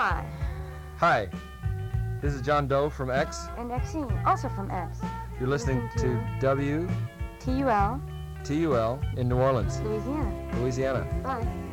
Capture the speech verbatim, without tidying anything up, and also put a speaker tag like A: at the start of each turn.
A: Hi.
B: Hi. This is John Doe from X.
A: And Xene, also from X.
B: You're listening to, to W
A: T U L
B: T U L in New Orleans,
A: Louisiana.
B: Louisiana.
A: Bye.